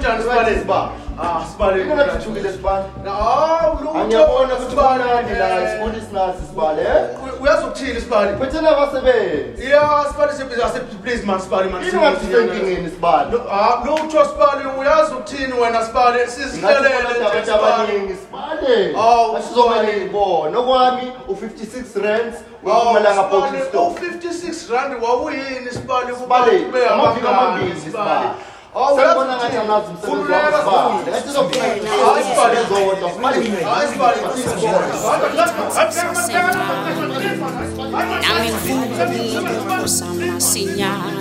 kunjani Sibale? Sibale Ina kuthukile Sibale. Lutho. Angiyabona ukuthi Sibale la isifundisi nasi Sibale. Uyazokuthini Sibale? Kuthina abasebenzi. Yeah, Sibale please man Sibale man. Ingathengini Sibale. Lutho Sibale uyazokuthini wena Sibale sizihlalele abantu abaningi Sibale. Asizomali ibona okwami u56 rands umalanga box store. U56 rand wawuyini Sibale Sibale amavika amabili Sibale. Sengibona ngathi anazi umsebenzi wakho Sibale. Ngathi uzofuna Sibale zodwa Sibale. Nami ngifuna ukusamasinya